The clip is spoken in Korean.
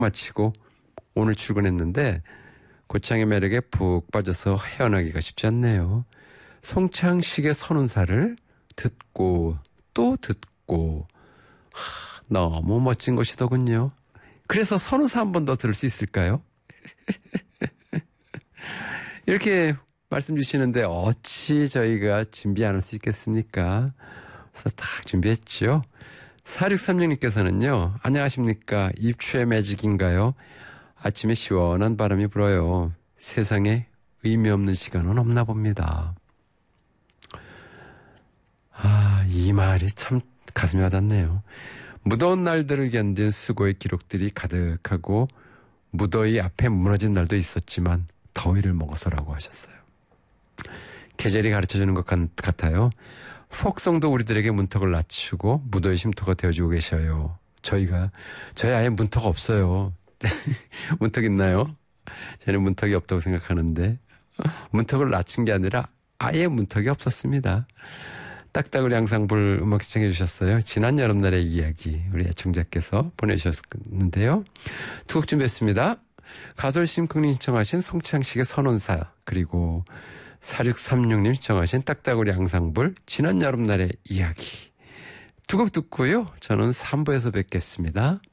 마치고 오늘 출근했는데 고창의 매력에 푹 빠져서 헤어나기가 쉽지 않네요. 송창식의 선운사를 듣고 또 듣고 너무 멋진 것이더군요. 그래서 선운사 한 번 더 들을 수 있을까요? 이렇게 말씀 주시는데 어찌 저희가 준비 안 할 수 있겠습니까? 그래서 딱 준비했죠. 4636님께서는요. 안녕하십니까. 입추의 매직인가요? 아침에 시원한 바람이 불어요. 세상에 의미 없는 시간은 없나 봅니다. 이 말이 참 가슴이 와닿네요. 무더운 날들을 견딘 수고의 기록들이 가득하고 무더위 앞에 무너진 날도 있었지만 더위를 먹어서라고 하셨어요. 계절이 가르쳐주는 것 같아요. 폭성도 우리들에게 문턱을 낮추고 무더위 쉼터가 되어주고 계셔요. 저희 아예 문턱 없어요. 문턱 있나요? 저는 문턱이 없다고 생각하는데 문턱을 낮춘 게 아니라 아예 문턱이 없었습니다. 딱따구리 양상불 음악 시청해 주셨어요. 지난 여름날의 이야기 우리 애청자께서 보내주셨는데요. 두 곡 준비했습니다. 가솔 심쿵님 신청하신 송창식의 선운사, 그리고 4636님 신청하신 딱따구리 양상불 지난 여름날의 이야기 두 곡 듣고요. 저는 3부에서 뵙겠습니다.